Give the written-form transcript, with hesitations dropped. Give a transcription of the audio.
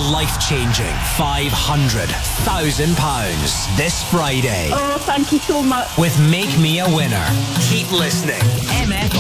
life-changing £500,000 this Friday. Oh, thank you so much. With Make Me a Winner. Keep listening. MFR.